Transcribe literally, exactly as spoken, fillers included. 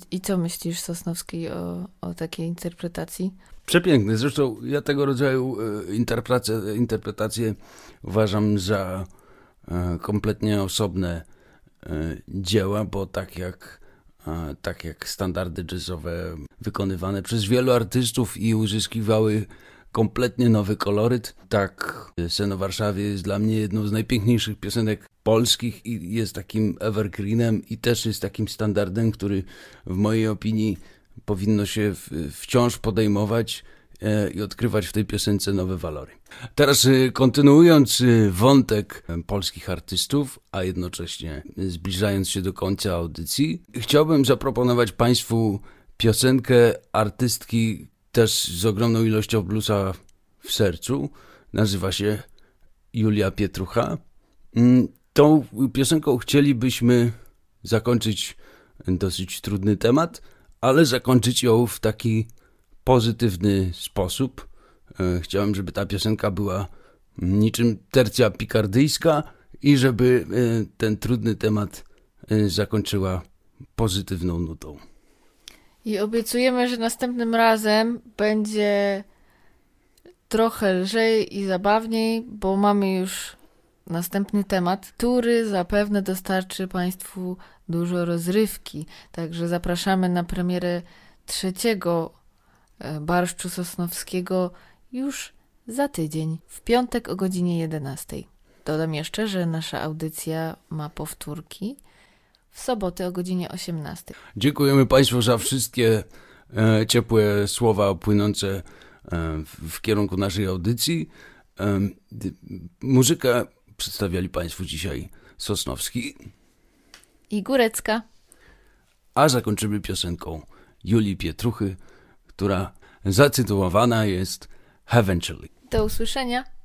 I co myślisz, Sosnowski, o, o takiej interpretacji? Przepiękny. Zresztą ja tego rodzaju interpretacje, interpretacje uważam za kompletnie osobne dzieła, bo tak jak, tak jak standardy jazzowe wykonywane przez wielu artystów i uzyskiwały kompletnie nowy koloryt, tak Sen o Warszawie jest dla mnie jedną z najpiękniejszych piosenek polskich i jest takim evergreenem i też jest takim standardem, który w mojej opinii powinno się wciąż podejmować i odkrywać w tej piosence nowe walory. Teraz kontynuując wątek polskich artystów, a jednocześnie zbliżając się do końca audycji, chciałbym zaproponować Państwu piosenkę artystki też z ogromną ilością bluesa w sercu. Nazywa się Julia Pietrucha. Tą piosenką chcielibyśmy zakończyć dosyć trudny temat, ale zakończyć ją w taki pozytywny sposób. Chciałem, żeby ta piosenka była niczym tercja pikardyjska i żeby ten trudny temat zakończyła pozytywną nutą. I obiecujemy, że następnym razem będzie trochę lżej i zabawniej, bo mamy już następny temat, który zapewne dostarczy Państwu dużo rozrywki. Także zapraszamy na premierę trzeciego Barszczu Sosnowskiego już za tydzień, w piątek o godzinie jedenastej. Dodam jeszcze, że nasza audycja ma powtórki w sobotę o godzinie osiemnastej. Dziękujemy Państwu za wszystkie e, ciepłe słowa płynące e, w, w kierunku naszej audycji. E, muzykę przedstawiali Państwu dzisiaj Sosnowski i Górecka. A zakończymy piosenką Julii Pietruchy, która zatytułowana jest Eventually. Do usłyszenia.